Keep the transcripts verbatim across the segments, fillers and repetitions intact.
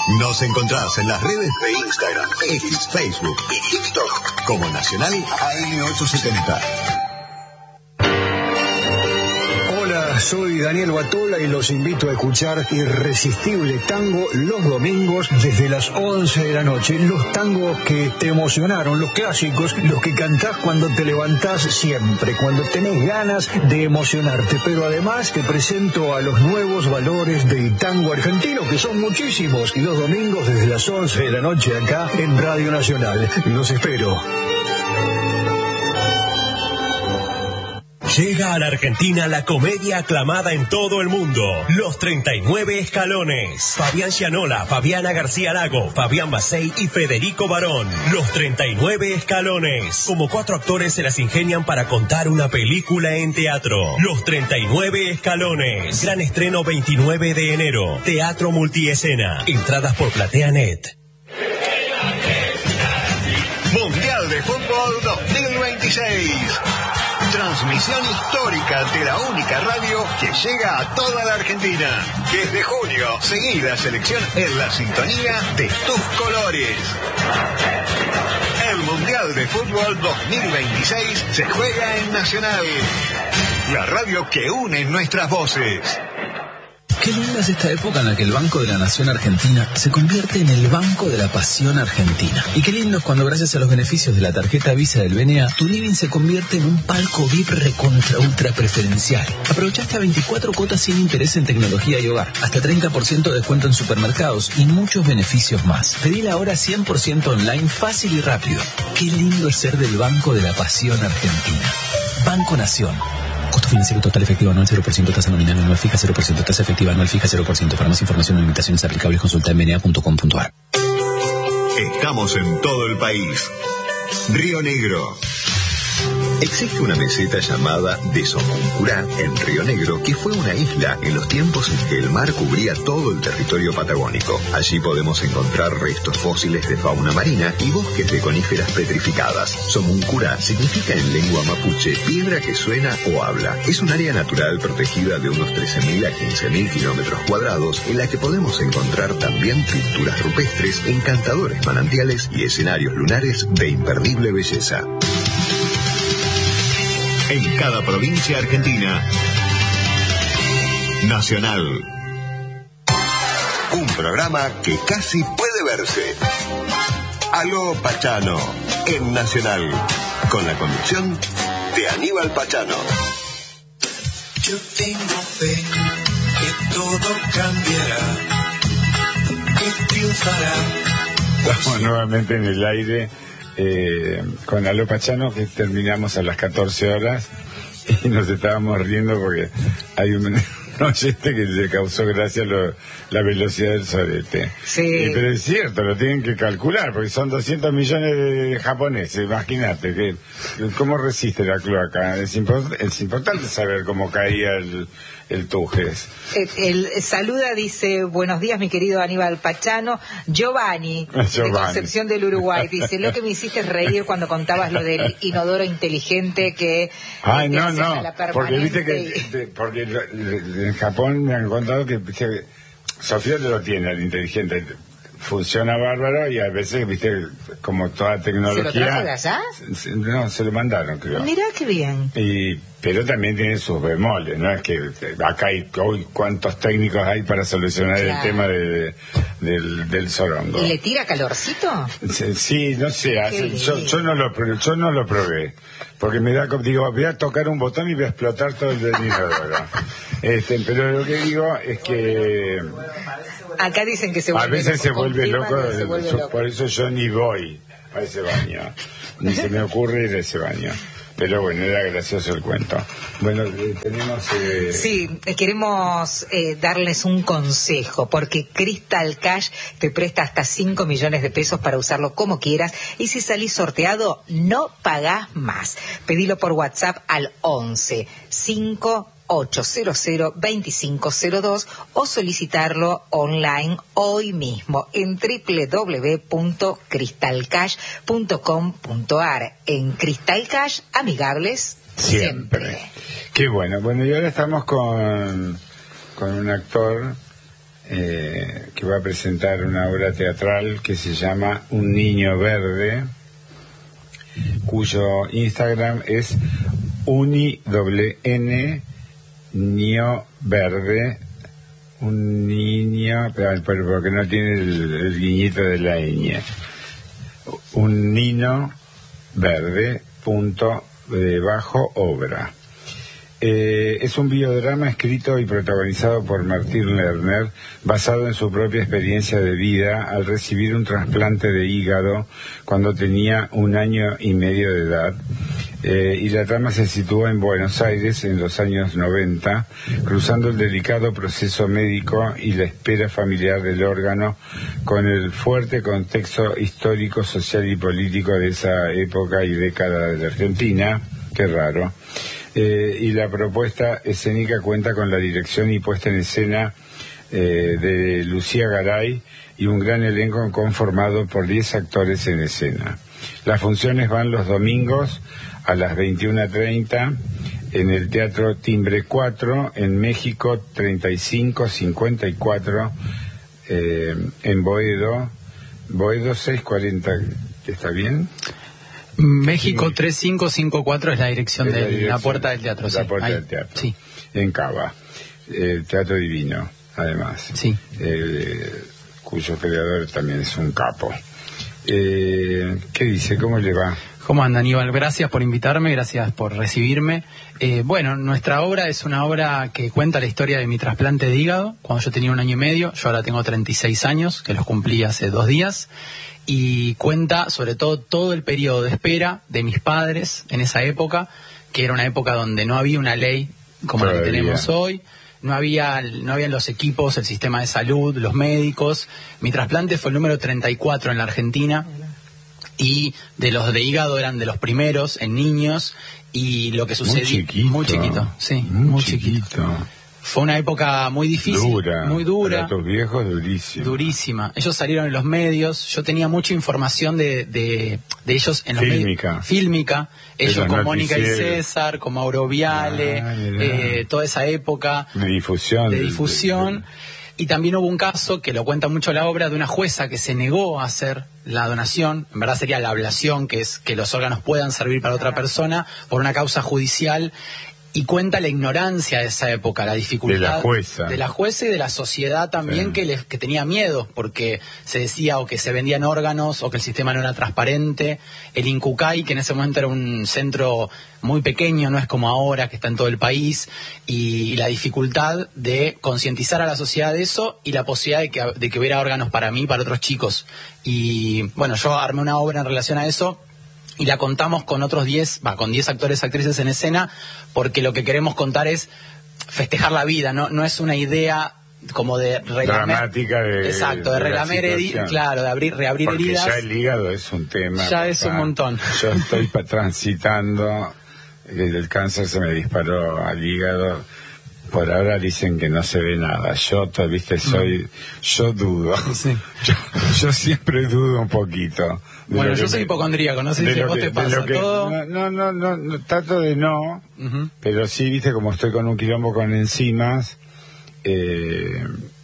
Nos encontrás en las redes de Instagram, X, Facebook y TikTok como Nacional A M ochocientos setenta. Hola, soy Daniel Batola y los invito a escuchar Irresistible Tango los domingos desde las once de la noche. Los tangos que te emocionaron, los clásicos, los que cantás cuando te levantás siempre, cuando tenés ganas de emocionarte. Pero además te presento a los nuevos valores del tango argentino, que son muchísimos. Y los domingos desde las once de la noche acá en Radio Nacional. Los espero. Llega a la Argentina la comedia aclamada en todo el mundo, Los treinta y nueve Escalones. Fabián Gianola, Fabiana García Lago, Fabián Macei y Federico Barón. Los treinta y nueve Escalones. Como cuatro actores se las ingenian para contar una película en teatro. Los treinta y nueve Escalones. Gran estreno veintinueve de enero. Teatro Multiescena. Entradas por PlateaNet. Mundial de Fútbol dos mil veintiséis. Transmisión histórica de la única radio que llega a toda la Argentina. Desde junio, seguí la selección en la sintonía de tus colores. El Mundial de Fútbol dos mil veintiséis se juega en Nacional, la radio que une nuestras voces. Qué linda es esta época en la que el Banco de la Nación Argentina se convierte en el Banco de la Pasión Argentina. Y qué lindo es cuando, gracias a los beneficios de la tarjeta Visa del B N A, tu living se convierte en un palco V I P recontra ultra preferencial. Aprovecha hasta veinticuatro cuotas sin interés en tecnología y hogar, hasta treinta por ciento de descuento en supermercados y muchos beneficios más. Pedila ahora cien por ciento online, fácil y rápido. Qué lindo es ser del Banco de la Pasión Argentina. Banco Nación. Costo financiero total efectivo anual cero por ciento, tasa nominal anual fija cero por ciento, tasa efectiva anual fija cero por ciento. Para más información o limitaciones aplicables consulta en b n a punto com punto a r. Estamos en todo el país. Río Negro. Existe una meseta llamada de Somoncurá, en Río Negro, que fue una isla en los tiempos en que el mar cubría todo el territorio patagónico. Allí podemos encontrar restos fósiles de fauna marina y bosques de coníferas petrificadas. Somoncurá significa en lengua mapuche piedra que suena o habla. Es un área natural protegida de unos trece mil a quince mil kilómetros cuadrados, en la que podemos encontrar también pinturas rupestres, encantadores manantiales y escenarios lunares de imperdible belleza. En cada provincia argentina. Nacional. Un programa que casi puede verse. Aló Pachano, en Nacional, con la conducción de Aníbal Pachano. Yo tengo fe que todo cambiará, que triunfará. Estamos nuevamente en el aire. Eh, con Aló Pachano, que terminamos a las catorce horas y nos estábamos riendo porque hay un oyente que le causó gracia lo, la velocidad del sorete. Sí. Eh, pero es cierto, lo tienen que calcular porque son doscientos millones de japoneses, imagínate que cómo resiste la cloaca. Es, import, es importante saber cómo caía el, el Tujes. El, el saluda, dice, buenos días mi querido Aníbal Pachano. Giovanni, Giovanni, de Concepción del Uruguay, dice, lo que me hiciste reír cuando contabas lo del inodoro inteligente que... Ay, que no, no, porque viste que y... de, porque lo, de, en Japón me han contado que, que Sofía lo tiene, el inteligente, funciona bárbaro y a veces, viste, como toda tecnología... ¿Se lo trajo de allá? No, se lo mandaron, creo. Mirá qué bien. Y, pero también tiene sus bemoles, ¿no? Es que acá hay hoy cuántos técnicos hay para solucionar claro. el tema de, de, del, del sorongo. ¿Y le tira calorcito? Sí, no sé, hace, yo, yo, no lo, yo no lo probé, porque me da, digo, voy a tocar un botón y voy a explotar todo el inodoro. este, pero lo que digo es que... Acá dicen que se vuelve a veces loco, se vuelve loco, se vuelve yo, loco. Por eso yo ni voy a ese baño, ni se me ocurre ir a ese baño. Pero bueno, era gracioso el cuento. Bueno, eh, tenemos... Eh... Sí, queremos eh, darles un consejo, porque Crystal Cash te presta hasta cinco millones de pesos para usarlo como quieras, y si salís sorteado, no pagás más. Pedilo por WhatsApp al once cinco ocho cero cero veinticinco cero dos o solicitarlo online hoy mismo en doble u doble u doble u punto crystal cash punto com punto a r. En Crystal Cash, amigables siempre. siempre. Qué bueno. Bueno, y ahora estamos con, con un actor eh, que va a presentar una obra teatral que se llama Un Niño Verde, cuyo Instagram es uni doble n niño verde, un niño, pero porque no tiene el, el guiñito de la ñ, un niño verde punto de bajo obra. Eh, es un biodrama escrito y protagonizado por Martín Lerner, basado en su propia experiencia de vida al recibir un trasplante de hígado cuando tenía un año y medio de edad. Eh, y la trama se sitúa en Buenos Aires en los años noventa, cruzando el delicado proceso médico y la espera familiar del órgano con el fuerte contexto histórico, social y político de esa época y década de la Argentina. Qué raro. Eh, y la propuesta escénica cuenta con la dirección y puesta en escena eh, de Lucía Garay y un gran elenco conformado por diez actores en escena. Las funciones van los domingos a las veintiuna treinta en el Teatro Timbre cuatro, en México treinta y cinco cincuenta y cuatro, eh, en Boedo, Boedo seiscientos cuarenta, ¿está bien? México sí. tres cinco cinco cuatro es la dirección es de la, la, dirección, puerta del teatro. La sí. puerta Ahí. del teatro. Sí. En Cava. Eh, teatro Divino, además. Sí. Eh, cuyo creador también es un capo. Eh, ¿Qué dice? ¿Cómo le va? ¿Cómo anda, Aníbal? Gracias por invitarme, gracias por recibirme. Eh, bueno, nuestra obra es una obra que cuenta la historia de mi trasplante de hígado, cuando yo tenía un año y medio. Yo ahora tengo treinta y seis años, que los cumplí hace dos días. Y cuenta sobre todo todo el periodo de espera de mis padres en esa época, que era una época donde no había una ley como Todavía. la que tenemos hoy, no había no habían los equipos, el sistema de salud, los médicos. Mi trasplante fue el número treinta y cuatro en la Argentina, y de los de hígado eran de los primeros en niños, y lo que sucedió... Muy chiquito. Muy chiquito, sí, muy, muy chiquito. chiquito. Fue una época muy difícil, dura, muy dura. Para tus viejos, durísima. Durísima. Ellos salieron en los medios, yo tenía mucha información de, de, de ellos en los Fílmica. medios. Fílmica. Ellos con Mónica y noticieros. César, con Mauro Viale, Ah, eh, toda esa época. De difusión. De difusión. De, de, de... Y también hubo un caso, que lo cuenta mucho la obra, de una jueza que se negó a hacer la donación, en verdad sería la ablación, que es que los órganos puedan servir para otra persona, por una causa judicial. Y cuenta la ignorancia de esa época, la dificultad de la jueza, de la jueza y de la sociedad también, sí. que, les, que tenía miedo, porque se decía o que se vendían órganos o que el sistema no era transparente. El Incucay, que en ese momento era un centro muy pequeño, no es como ahora, que está en todo el país, y, y la dificultad de concientizar a la sociedad de eso y la posibilidad de que, de que hubiera órganos para mí y para otros chicos. Y bueno, yo armé una obra en relación a eso, y la contamos con otros diez, va, con diez actores y actrices en escena, porque lo que queremos contar es festejar la vida, no no es una idea como de relamer, dramática de exacto, de, de relamer heridas, claro, de abrir, reabrir porque heridas. Ya el hígado es un tema. Ya es un montón. Yo estoy transitando, el cáncer se me disparó al hígado. Por ahora dicen que no se ve nada. Yo, viste, soy, yo dudo. Sí. Yo, yo siempre dudo un poquito. Bueno, yo soy me, hipocondríaco, no sé si a vos que, te pasa que, todo. No, no, no, no, trato de no, uh-huh. pero sí, viste, como estoy con un quilombo con enzimas, eh,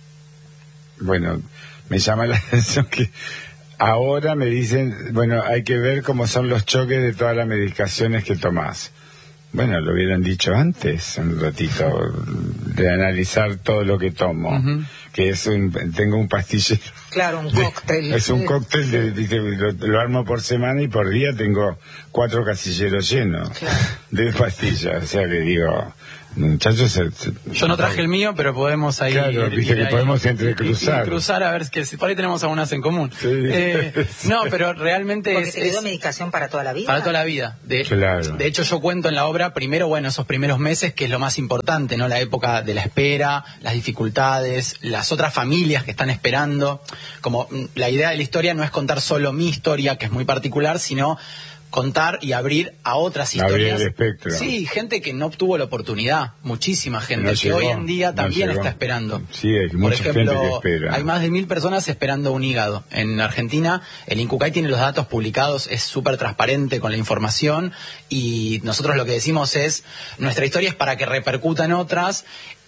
bueno, me llama la atención que ahora me dicen, bueno, hay que ver cómo son los choques de todas las medicaciones que tomás. Bueno, lo hubieran dicho antes, un ratito, de analizar todo lo que tomo, uh-huh. que es un, tengo un pastillero. Claro, un cóctel. Es un cóctel, de, de, de, lo, lo armo por semana y por día tengo cuatro casilleros llenos claro. de pastillas, o sea que digo... Muchachos, se, se, yo no traje el mío, pero podemos ahí claro, ir, viste ir que ahí, podemos entrecruzar y, y cruzar a ver que si por ahí tenemos algunas en común. Sí. Eh, no, pero realmente porque es, te dio es medicación para toda la vida. Para toda la vida. De, claro. de hecho, yo cuento en la obra primero, bueno, esos primeros meses, que es lo más importante, ¿no? La época de la espera, las dificultades, las otras familias que están esperando. Como la idea de la historia no es contar solo mi historia, que es muy particular, sino contar y abrir a otras historias. Abrir el espectro. Sí, gente que no obtuvo la oportunidad, muchísima gente, no que llegó, hoy en día también no está esperando. Sí, hay Por mucha ejemplo, gente que espera. Hay más de mil personas esperando un hígado. En Argentina, el Incucay tiene los datos publicados, es súper transparente con la información, y nosotros lo que decimos es, nuestra historia es para que repercuta en otras.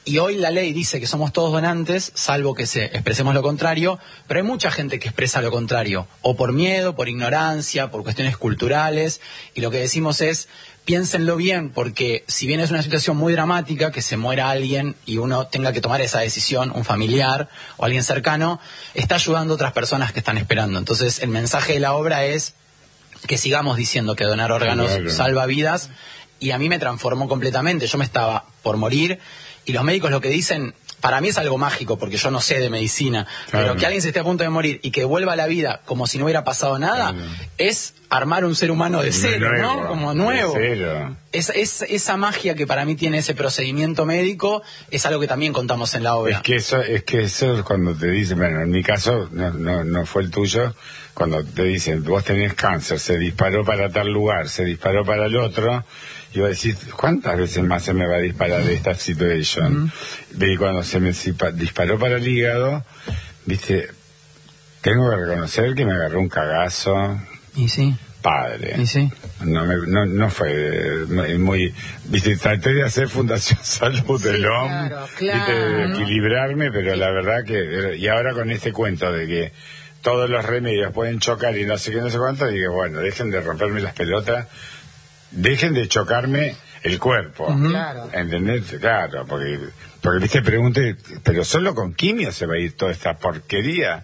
Y hoy la ley dice que somos todos donantes, salvo que se expresemos lo contrario, pero hay mucha gente que expresa lo contrario, o por miedo, por ignorancia, por cuestiones culturales, y lo que decimos es, piénsenlo bien, porque si bien es una situación muy dramática, que se muera alguien y uno tenga que tomar esa decisión, un familiar o alguien cercano, está ayudando a otras personas que están esperando. Entonces, el mensaje de la obra es que sigamos diciendo que donar órganos claro. salva vidas, y a mí me transformó completamente. Yo me estaba por morir, y los médicos lo que dicen, para mí es algo mágico, porque yo no sé de medicina, claro. pero que alguien se esté a punto de morir y que vuelva a la vida como si no hubiera pasado nada, claro. es armar un ser humano de cero, nuevo, ¿no? Como nuevo. De cero. Es, es, esa magia que para mí tiene ese procedimiento médico es algo que también contamos en la obra. Es que eso es que eso cuando te dicen, bueno, en mi caso no, no, no fue el tuyo, cuando te dicen, vos tenés cáncer, se disparó para tal lugar, se disparó para el otro, y vos decís, ¿cuántas veces más se me va a disparar de esta situación? Uh-huh. Y cuando se me disparó para el hígado, viste, tengo que reconocer que me agarró un cagazo. Y sí. Padre. Y sí. No, me, no, no fue muy, viste, traté de hacer Fundación Salud del sí, O M, claro, claro. viste, de equilibrarme, pero la verdad que, y ahora con este cuento de que todos los remedios pueden chocar y no sé qué, no sé cuánto, digo, bueno, dejen de romperme las pelotas, dejen de chocarme el cuerpo. Uh-huh. Claro. ¿Entendés? Claro, porque, porque viste, pregunté, pero solo con quimio se va a ir toda esta porquería.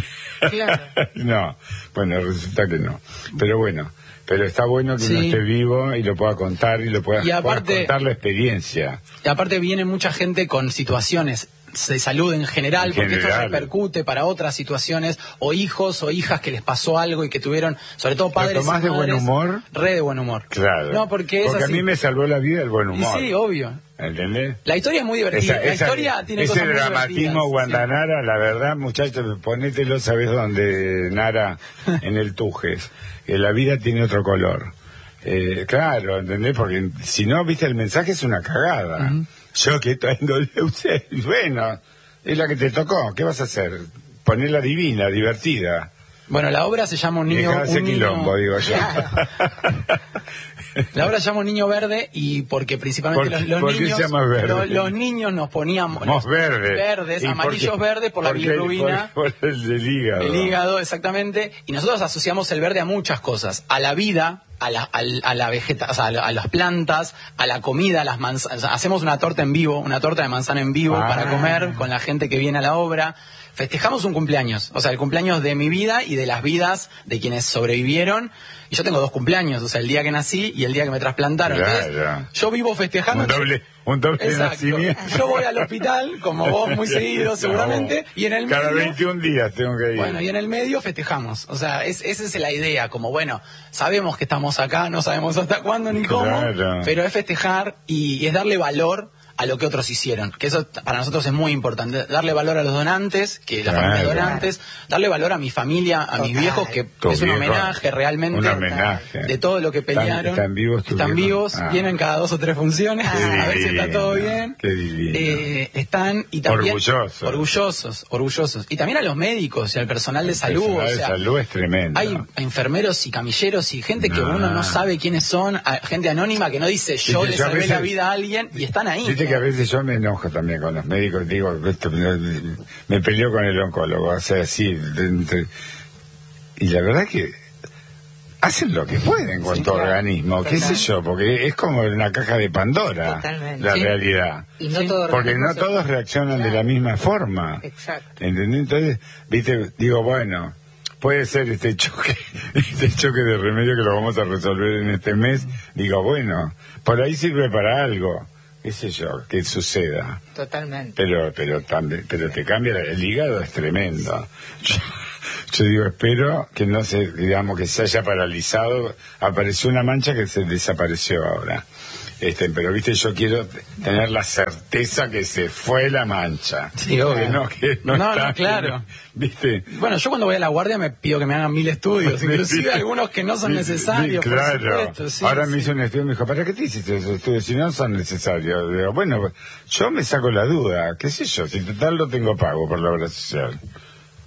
Claro. No, bueno, resulta que no. Pero bueno, pero está bueno que sí. uno esté vivo y lo pueda contar y lo pueda, y aparte, pueda contar la experiencia. Y aparte viene mucha gente con situaciones de salud en general, en porque general. esto repercute para otras situaciones, o hijos o hijas que les pasó algo y que tuvieron, sobre todo padres ¿Lo tomás y de madres, buen humor? Re de buen humor. Claro. No, porque, porque es así. a mí me salvó la vida el buen humor. Y sí, obvio. ¿Entendés? La historia es muy divertida. Esa, la esa, historia tiene ese cosas muy dramatismo divertidas. Guandanara, sí. La verdad, muchachos, ponételo, ¿sabés dónde, Nara? En el Tujes. Que la vida tiene otro color. Eh, claro, ¿entendés? Porque si no, viste, el mensaje es una cagada. Uh-huh. Yo que traigo leucemia, bueno, es la que te tocó. ¿Qué vas a hacer? Ponerla divina, divertida. Bueno, la obra se llama Un niño... Deja ese un quilombo, niño... digo yo. La obra se llama Un niño verde y porque principalmente ¿Por, los, los ¿por niños qué se llama verde? Los, los niños nos poníamos Mos verde. verdes, amarillos qué, verdes por la bilirrubina. Por, por el del hígado. El hígado, exactamente. Y nosotros asociamos el verde a muchas cosas. A la vida, a la, a, a la vegeta, o sea, a, la, a las plantas, a la comida, a las manzanas. O sea, hacemos una torta en vivo, una torta de manzana en vivo ah. para comer con la gente que viene a la obra. Festejamos un cumpleaños, o sea, el cumpleaños de mi vida y de las vidas de quienes sobrevivieron. Y yo tengo dos cumpleaños, o sea, el día que nací y el día que me trasplantaron. Ya, Entonces, ya. yo vivo festejando. Un doble, un doble Exacto. nacimiento. Yo voy al hospital, como vos, muy seguido, seguramente. Y en el Cada medio, veintiún días tengo que ir. Bueno, y en el medio festejamos. O sea, es, esa es la idea, como bueno, sabemos que estamos acá, no sabemos hasta cuándo ni cómo, claro. pero es festejar y, y es darle valor a lo que otros hicieron, que eso para nosotros es muy importante, darle valor a los donantes, que la claro. familia de donantes, darle valor a mi familia, a total. Mis viejos, que tu es un viejo, homenaje realmente un homenaje. De todo lo que pelearon. Están, están vivos, están vivos ah. vienen cada dos o tres funciones, ah. a ver si está todo bien. Qué divino. Eh, están y también orgullosos. orgullosos, orgullosos. Y también a los médicos y al personal de el salud. Personal o sea, de salud es tremendo. Hay enfermeros y camilleros y gente que no. uno no sabe quiénes son, gente anónima que no dice yo le salvé veces, la vida a alguien y están ahí. Dice que a veces yo me enojo también con los médicos, digo, esto, me, me peleo con el oncólogo, o sea, así, entre, y la verdad que hacen lo que pueden con sí, tu claro. organismo, qué sé yo, porque es como una caja de Pandora. Totalmente. La sí. realidad. Y no sí. todo porque no todos reaccionan claro. de la misma forma. Exacto. ¿Entendés? Entonces, viste, digo, bueno, puede ser este choque, este choque de remedio que lo vamos a resolver en este mes, digo, bueno, por ahí sirve para algo. qué sé yo, que suceda. Totalmente. Pero pero también, pero te cambia, el hígado es tremendo. Yo, yo digo, espero que no se, digamos, que se haya paralizado. Apareció una mancha que se desapareció ahora. Este, pero viste, yo quiero tener la certeza que se fue la mancha. Sí, obvio. Que no, que no, no, está, no, claro. ¿Viste? Bueno, yo cuando voy a la guardia me pido que me hagan mil estudios, inclusive algunos que no son necesarios. Claro. Por supuesto, sí, ahora sí. me hizo un estudio y me dijo, ¿para qué te hiciste esos estudios si no son necesarios? Digo, bueno, yo me saco la duda, qué sé yo, si total lo tengo pago por la obra social.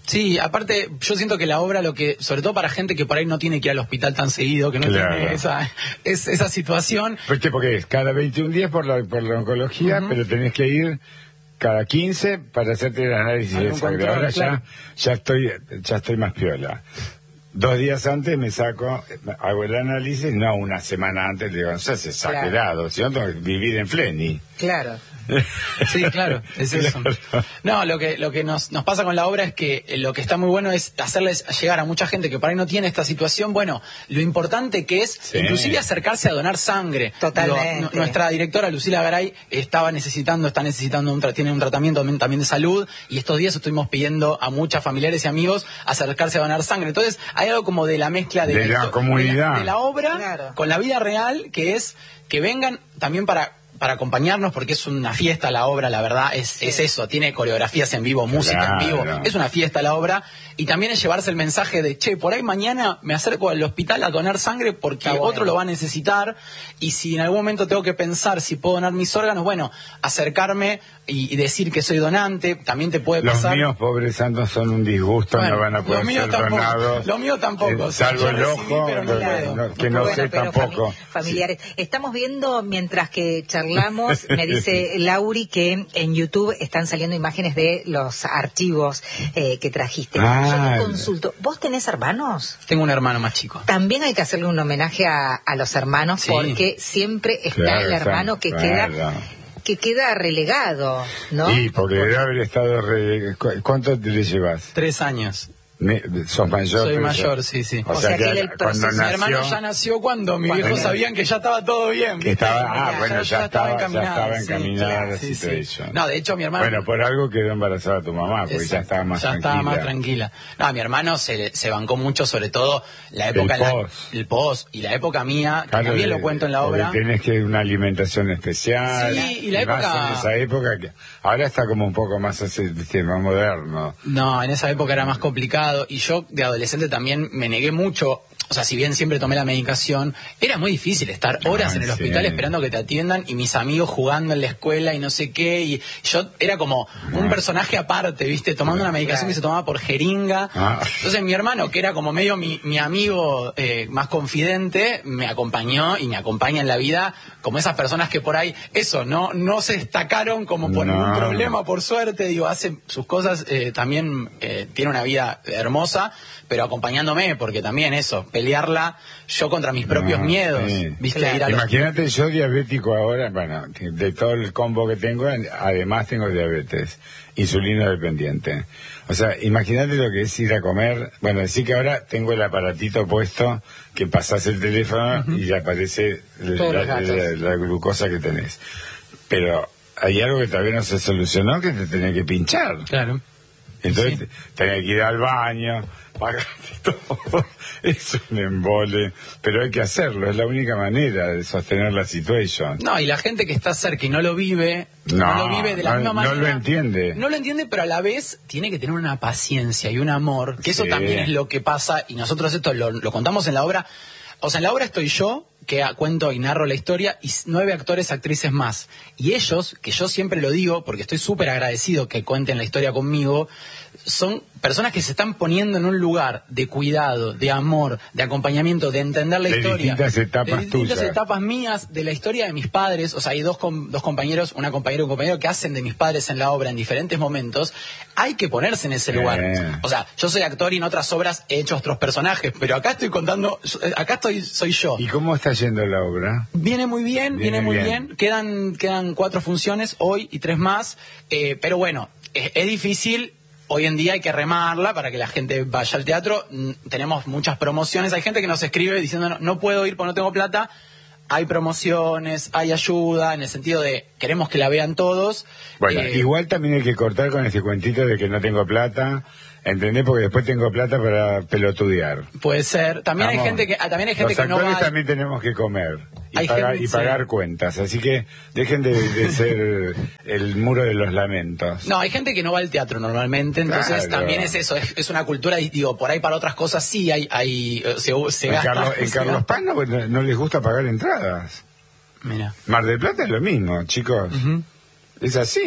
Sí, aparte yo siento que la obra, lo que sobre todo para gente que por ahí no tiene que ir al hospital tan seguido, que no Claro. tiene esa, es, esa situación. ¿Por qué? Porque es cada veintiún días por la, por la oncología, Ujú. pero tenés que ir cada quince para hacerte el análisis de Algún sangre. control, Ahora claro. ya, ya estoy, ya estoy más piola. Dos días antes me saco, hago el análisis, no una semana antes, le digo, no seas exagerado, si no tengo que vivir en Fleni. Claro. Sí, claro, es eso. No, lo que lo que nos, nos pasa con la obra es que lo que está muy bueno es hacerles llegar a mucha gente que por ahí no tiene esta situación, bueno, lo importante que es Sí. inclusive acercarse a donar sangre. Totalmente. Digo, nu- nuestra directora Lucila Garay estaba necesitando, está necesitando, un tra- tiene un tratamiento también, también de salud, y estos días estuvimos pidiendo a muchas familiares y amigos acercarse a donar sangre. Entonces hay algo como de la mezcla de, De la histo- comunidad. de la, de la obra Claro. con la vida real, que es que vengan también para para acompañarnos, porque es una fiesta la obra, la verdad, es, es eso, tiene coreografías en vivo, música Claro. en vivo, es una fiesta la obra, y también es llevarse el mensaje de, che, por ahí mañana me acerco al hospital a donar sangre porque Está bueno. otro lo va a necesitar, y si en algún momento tengo que pensar si puedo donar mis órganos, bueno, acercarme y, y decir que soy donante, también te puede Los pasar... míos, pobres santos, son un disgusto, Bueno, no van a los poder míos ser tampoco, donados. los míos tampoco, Eh, o sea, salvo yo el recibí, ojo, pero no no- puedo. no- que Muy no bueno, sé pero tampoco. fami- familiares. Estamos viendo, mientras que charlamos, me dice Lauri que en YouTube están saliendo imágenes de los archivos eh, que trajiste. Ah. Yo te consulto, ¿vos tenés hermanos? Tengo un hermano más chico. También hay que hacerle un homenaje a, a los hermanos, Sí. porque siempre está Claro, el hermano que claro. queda que queda relegado, ¿no? Sí, porque debe haber estado... Re... ¿Cu- ¿Cuánto te le llevas? Tres años. Me- ¿Sos mayor? Soy pero- mayor, sí, sí. O, O sea, sea, que que el cuando proceso- Mi nació... hermano ya nació cuando mis Cuando viejos nació. sabían que ya estaba todo bien. Que ¿viste? estaba, Ya- ah, bueno, ya, estaba, ya estaba sí, encaminada claro, la sí, sí. situación. No, de hecho mi hermano... Bueno, por algo quedó embarazada tu mamá, porque ya Exacto, estaba más ya tranquila. estaba más tranquila. No, mi hermano se, se bancó mucho, sobre todo la época... El en la- post. el post y la época mía, que Claro, también de- lo cuento en la porque obra. Tenés que una alimentación especial. Sí, y la más época- en esa época que ahora está como un poco más así, viste, más moderno. No, en esa época era más complicado y yo de adolescente también me negué mucho, o sea, si bien siempre tomé la medicación, era muy difícil estar horas Ah, en el sí. hospital esperando que te atiendan y mis amigos jugando en la escuela y no sé qué, y yo era como un personaje aparte, ¿viste? Tomando una medicación que se tomaba por jeringa. Ah. Entonces mi hermano, que era como medio mi, mi amigo eh, más confidente, me acompañó y me acompaña en la vida como esas personas que por ahí, eso, no no se destacaron como por No. ningún problema, por suerte, digo, hacen sus cosas, eh, también eh, tiene una vida hermosa, pero acompañándome, porque también eso, pelearla yo contra mis propios No, miedos, sí. ¿viste? Claro. Ir a los- Imagínate yo diabético ahora, bueno, de todo el combo que tengo, además tengo diabetes, insulino dependiente. O sea, imagínate lo que es ir a comer, bueno, decir que ahora tengo el aparatito puesto, que pasás el teléfono y le aparece Todos la, los datos. la- la glucosa que tenés. Pero hay algo que todavía no se solucionó, que te tenés que pinchar. Claro. Entonces Sí. tenés que ir al baño, pagarte todo. Es un embole, pero hay que hacerlo, es la única manera de sostener la situación. No, y la gente que está cerca y no lo vive, no, No, lo vive de la no- misma no manera. lo entiende. No lo entiende, pero a la vez tiene que tener una paciencia y un amor, que eso Sí. también es lo que pasa, y nosotros esto lo, lo contamos en la obra. O sea, en la obra estoy yo, que a- cuento y narro la historia, y s- nueve actores, actrices más. Y ellos, que yo siempre lo digo, porque estoy súper agradecido que cuenten la historia conmigo, son personas que se están poniendo en un lugar de cuidado, de amor, de acompañamiento, de entender la De historia. distintas etapas de distintas tuyas. etapas mías, de la historia de mis padres. O sea, hay dos, com- dos compañeros, una compañera y un compañero que hacen de mis padres en la obra en diferentes momentos. Hay que ponerse en ese Eh. lugar. O sea, yo soy actor y en otras obras he hecho otros personajes, pero acá estoy contando, acá estoy, soy yo. ¿Y cómo está yendo la obra? Viene muy bien, Viene viene, muy bien. bien. Quedan, quedan cuatro funciones hoy y tres más. Eh, pero bueno, es, es difícil. Hoy en día hay que remarla para que la gente vaya al teatro. Mm, Tenemos muchas promociones. Hay gente que nos escribe diciendo no, no puedo ir porque no tengo plata. Hay promociones, hay ayuda, en el sentido de queremos que la vean todos. Bueno, Eh, igual también hay que cortar con ese cuentito de que no tengo plata, ¿entendés? Porque después tengo plata para pelotudear. Puede ser. También hay Vamos. gente que, ah, también hay gente Los que no actores va. también tenemos que comer y, Hay pagar, gente- y pagar sí. cuentas, así que dejen de, de ser el muro de los lamentos. No, hay gente que no va al teatro normalmente, entonces Claro. también es eso, es, es una cultura, y digo, por ahí para otras cosas sí hay, hay eh, se, se En gasta. Carlos, en se Carlos gasta. Paz no, no les gusta pagar entradas. Mira. Mar del Plata es lo mismo, chicos. Ujú. Es así.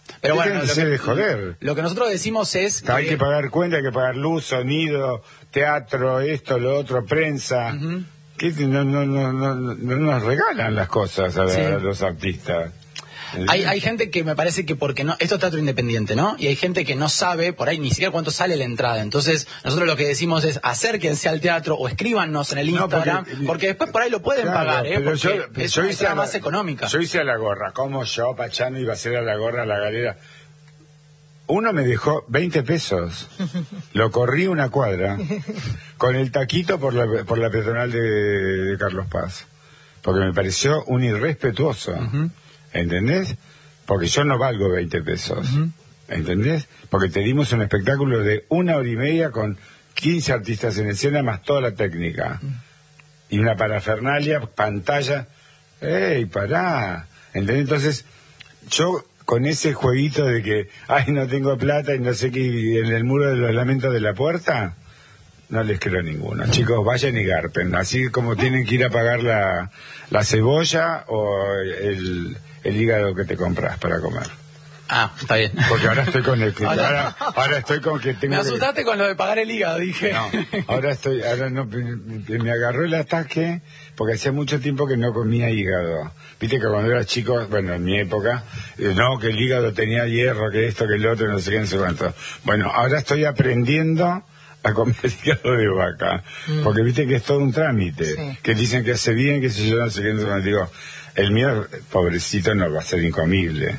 Pero bueno, lo se que, de joder. lo que nosotros decimos es... Hay que, que pagar cuenta, hay que pagar luz, sonido, teatro, esto, lo otro, prensa. Uh-huh. Que no, no, no, no, no nos regalan las cosas a, sí. a los artistas. Hay, hay gente que me parece que porque no, esto es teatro independiente, ¿no? Y hay gente que no sabe por ahí ni siquiera cuánto sale la entrada. Entonces, nosotros lo que decimos es acérquense al teatro o escríbanos en el Instagram, no, porque, porque después por ahí lo pueden claro, pagar, ¿eh? Porque yo, es yo una entrada más económica. Yo hice a la gorra, como yo, Pachano, iba a hacer a la gorra a la galera. Uno me dejó veinte pesos. Lo corrí una cuadra con el taquito por la, por la peatonal de, de Carlos Paz. Porque me pareció un irrespetuoso. Uh-huh. ¿Entendés? Porque yo no valgo veinte pesos. Uh-huh. ¿Entendés? Porque te dimos un espectáculo de una hora y media con quince artistas en escena más toda la técnica. Uh-huh. Y una parafernalia, pantalla. ¡Ey, pará! ¿Entendés? Entonces, yo... con ese jueguito de que, ay, no tengo plata y no sé qué, y en el muro de los lamentos de la puerta, no les creo ninguno. Chicos, vayan y garpen, así como tienen que ir a pagar la, la cebolla o el, el hígado que te compras para comer. Ah, está bien. Porque ahora estoy con el que, ahora, ahora estoy con que tengo. Me asustaste que... con lo de pagar el hígado, dije. No, ahora estoy, ahora no, me, me agarró el ataque porque hacía mucho tiempo que no comía hígado. Viste que cuando era chico, bueno, en mi época, no, que el hígado tenía hierro, que esto, que el otro, no sé qué, no sé cuánto. Bueno, ahora estoy aprendiendo a comer hígado de vaca, mm. porque viste que es todo un trámite, sí. que dicen que hace bien, que si yo no sé qué, no sé cuánto. Digo, el mío, pobrecito, no va a ser incomible.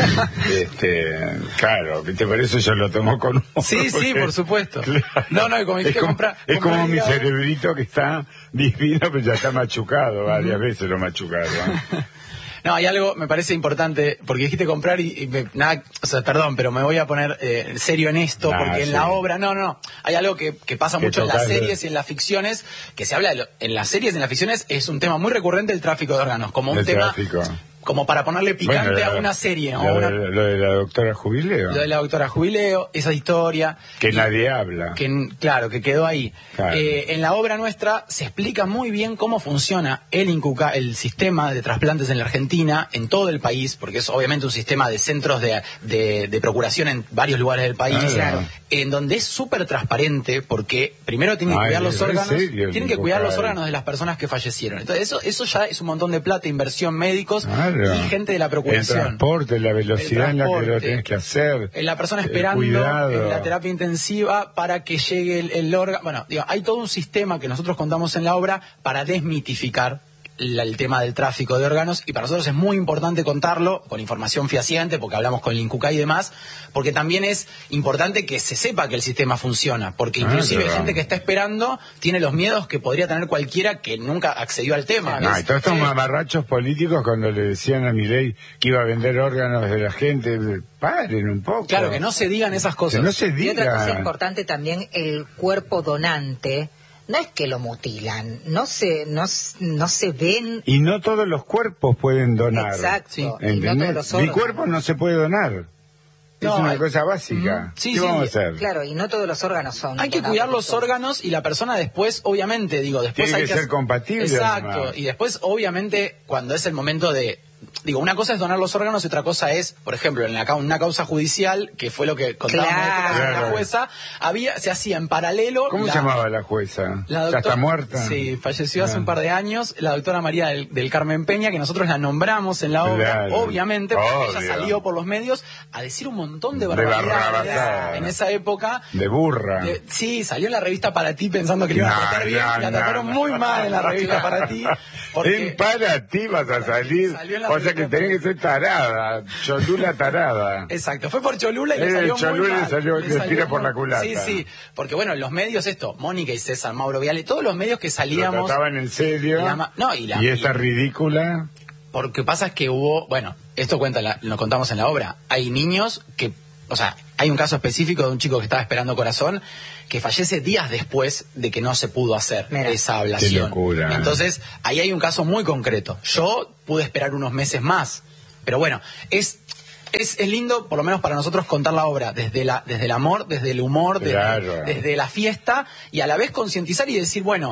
este, claro, ¿viste? Por eso yo lo tomo con un... Sí, sí, por supuesto. Claro, no, no, como es como, compra, es compra como mi cerebrito que está divino, pero ya está machucado, varias uh-huh. veces lo machucado. ¿eh? No, hay algo, me parece importante, porque dijiste comprar y, y me, nada, o sea, perdón, pero me voy a poner eh, serio en esto, nah, porque en sí. la obra, no, no, hay algo que, que pasa que mucho en las series y en las ficciones, que se habla, de lo, en las series y en las ficciones, es un tema muy recurrente el tráfico de órganos, como un el tema... Tráfico. Como para ponerle picante bueno, la, a una serie. Lo, o una, lo de la doctora Jubileo. Lo de la doctora Jubileo, esa historia. Que y, nadie habla. Que, claro, que quedó ahí. Claro. Eh, en la obra nuestra se explica muy bien cómo funciona el INCUCA, el sistema de trasplantes en la Argentina, en todo el país, porque es obviamente un sistema de centros de, de, de procuración en varios lugares del país, claro. en donde es súper transparente, porque primero tienen que Ay, cuidar los órganos, serio, tienen que cuidar los órganos de las personas que fallecieron. Entonces eso, eso ya es un montón de plata, inversión, médicos. Claro. Y gente de la procuración. El transporte, la velocidad en la que lo tienes que hacer. La persona esperando en la terapia intensiva para que llegue el, el órgano. Bueno, digo, hay todo un sistema que nosotros contamos en la obra para desmitificar la, el tema del tráfico de órganos, y para nosotros es muy importante contarlo con información fehaciente, porque hablamos con el INCUCA y demás, porque también es importante que se sepa que el sistema funciona, porque inclusive ah, gente que está esperando tiene los miedos que podría tener cualquiera que nunca accedió al tema. No, y todos estos sí. mamarrachos políticos cuando le decían a Milei que iba a vender órganos de la gente, paren un poco. Claro, que no se digan esas cosas. Que no se diga. Y otra cosa importante también, el cuerpo donante. No es que lo mutilan, no se, no, no se ven... Y no todos los cuerpos pueden donar. Exacto. Sí. Y no todos los órganos. Mi cuerpo no se puede donar. No, es una hay... cosa básica. Sí, ¿Qué sí, vamos a hacer? Claro, y no todos los órganos son... Hay que cuidar los órganos y la persona después, obviamente, digo, después Tiene hay que que... ser compatible. Exacto, además. Y después, obviamente, cuando es el momento de... Digo, una cosa es donar los órganos y otra cosa es, por ejemplo, en la, una causa judicial, que fue lo que contábamos claro. de la jueza, había, se hacía en paralelo... ¿Cómo la, se llamaba la jueza? La doctora, ¿Ya está muerta? Sí, falleció hace ah. un par de años, la doctora María del, del Carmen Peña, que nosotros la nombramos en la obra, claro. obviamente, porque Obvio. ella salió por los medios a decir un montón de barbaridades en esa época. De burra. De, sí, salió en la revista Para Ti pensando que le iban a tratar bien, no, la trataron no, muy no. mal en la revista Para Ti. Porque en Para Ti vas a salir, o sea que tenés que ser tarada, Cholula tarada. Exacto, fue por Cholula y le eh, salió Cholula muy mal. le salió, le salió tira por la culata. Sí, sí, porque bueno, los medios esto, Mónica y César, Mauro Viale, todos los medios que salíamos... Lo trataban en serio, y, la, no, y, la, y esta ridícula... Porque pasa es que hubo, bueno, esto cuenta, la, lo contamos en la obra, hay niños que, o sea, hay un caso específico de un chico que estaba esperando corazón, que fallece días después de que no se pudo hacer Mira, esa ablación. Qué locura. Entonces, ahí hay un caso muy concreto. Yo pude esperar unos meses más. Pero bueno, es, es, es lindo, por lo menos para nosotros, contar la obra desde, la, desde el amor, desde el humor, desde, claro. desde la fiesta, y a la vez concientizar y decir, bueno,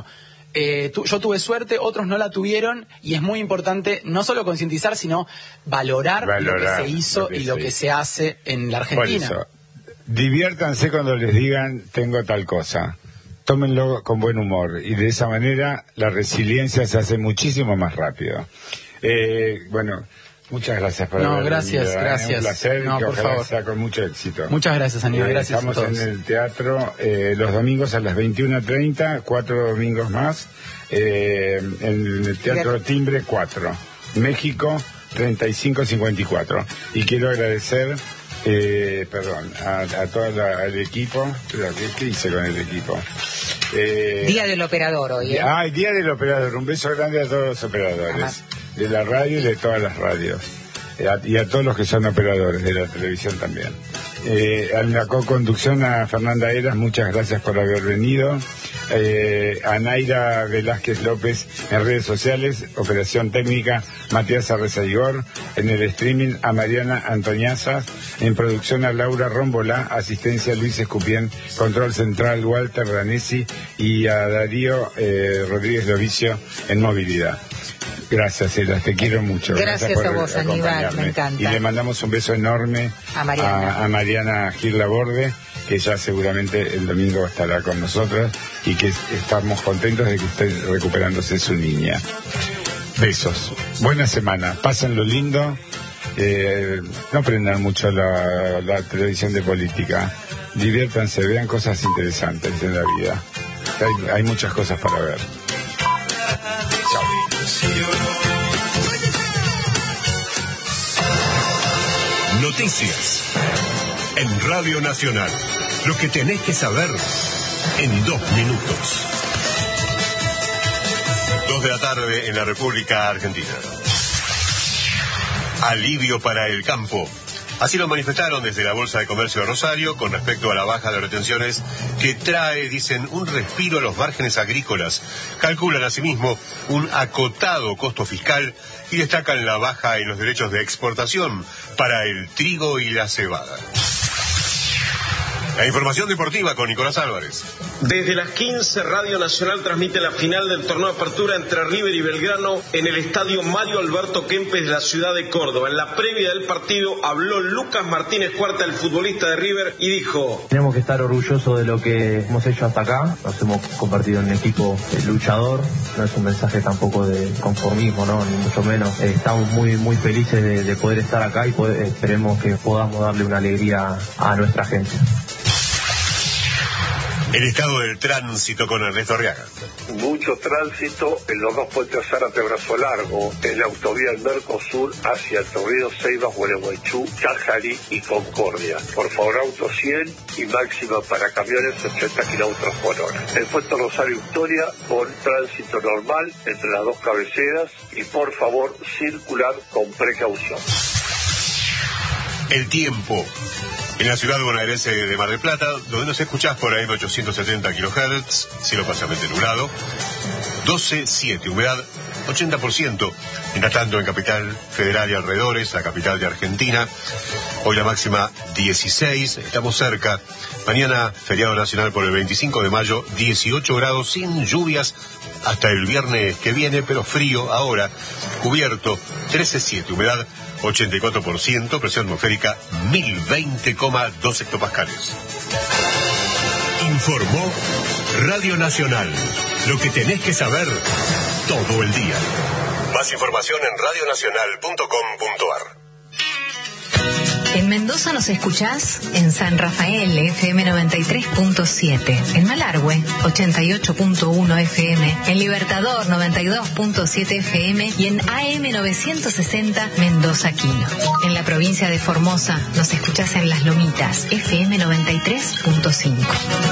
eh, tu, yo tuve suerte, otros no la tuvieron, y es muy importante no solo concientizar, sino valorar, Valorar lo que se hizo lo que y lo se que hizo. se hace en la Argentina. Por eso, diviértanse cuando les digan tengo tal cosa. Tómenlo con buen humor y de esa manera la resiliencia se hace muchísimo más rápido. Eh, bueno, muchas gracias por No, haber gracias, venido, ¿eh? gracias. Un placer No, y que por ojalá favor. sea con mucho éxito. Muchas gracias, Aníbal, Eh, gracias Estamos a todos. en el teatro eh, los domingos a las veintiuna treinta, cuatro domingos más, eh, en el Teatro Timbre cuatro, México treinta y cinco cincuenta y cuatro. Y quiero agradecer, eh, perdón, a, a todo la- el equipo. Pero, ¿qué, ¿Qué hice con el equipo? Eh, Día del operador hoy, ¿eh? Ah, el Día del Operador. Un beso grande a todos los operadores Ajá. de la radio y de todas las radios. Eh, a- y a todos los que son operadores de la televisión también. Eh, en la co-conducción a Fernanda Eras, muchas gracias por haber venido. Eh, a Naira Velázquez López en redes sociales, operación técnica Matías Arrezaigor, en el streaming a Mariana Antoniazas, en producción a Laura Rómbola, asistencia Luis Escupien, control central Walter Ranesi y a Darío eh, Rodríguez Lovicio en movilidad. Gracias, Elas, te quiero mucho. Gracias por a vos, Aníbal, acompañarme. me encanta. Y le mandamos un beso enorme A Mariana. a, a Mariana Gil Laborde, que ya seguramente el domingo estará con nosotros y que estamos contentos de que esté recuperándose su niña. Besos. Buena semana. Pásenlo lindo. Eh, no prendan mucho la, la televisión de política. Diviértanse, vean cosas interesantes en la vida. Hay, hay muchas cosas para ver. Noticias en Radio Nacional. Lo que tenés que saber en dos minutos. Dos de la tarde en la República Argentina. Alivio para el campo. Así lo manifestaron desde la Bolsa de Comercio de Rosario con respecto a la baja de retenciones que trae, dicen, un respiro a los márgenes agrícolas. Calculan asimismo un acotado costo fiscal y destacan la baja en los derechos de exportación para el trigo y la cebada. La información deportiva con Nicolás Álvarez. Desde las quince, Radio Nacional transmite la final del torneo de apertura entre River y Belgrano en el estadio Mario Alberto Kempes de la ciudad de Córdoba. En la previa del partido habló Lucas Martínez Cuarta, el futbolista de River, y dijo: tenemos que estar orgullosos de lo que hemos hecho hasta acá. Nos hemos convertido en un equipo eh, luchador. No es un mensaje tampoco de conformismo, ¿no? Ni mucho menos. Eh, estamos muy muy felices de, de poder estar acá y poder, esperemos que podamos darle una alegría a nuestra gente. El estado del tránsito con Ernesto Arriaga. Mucho tránsito en los dos puentes Zárate Brazo Largo, en la autovía del Mercosur hacia el Torrido Ceibas, Gualeguaychú, Chajarí y Concordia. Por favor, auto cien y máxima para camiones ochenta kilómetros por hora. El puente Rosario Victoria con tránsito normal entre las dos cabeceras y por favor circular con precaución. El tiempo. En la ciudad bonaerense de Mar del Plata, donde nos escuchás por A M ochocientos setenta kilohertz, cielo parcialmente nublado, doce siete, humedad ochenta por ciento, mientras tanto en Capital Federal y alrededores, la capital de Argentina, hoy la máxima dieciséis, estamos cerca, mañana feriado nacional por el veinticinco de mayo, dieciocho grados sin lluvias hasta el viernes que viene, pero frío ahora, cubierto trece siete, humedad ochenta y cuatro por ciento, presión atmosférica mil veinte coma dos hectopascales. Informó Radio Nacional. Lo que tenés que saber todo el día. Más información en radio nacional punto com punto ar. En Mendoza nos escuchás en San Rafael, F M noventa y tres punto siete, en Malargüe, ochenta y ocho punto uno F M, en Libertador, noventa y dos punto siete F M y en A M novecientos sesenta Mendoza Quino. En la provincia de Formosa nos escuchás en Las Lomitas, F M noventa y tres punto cinco.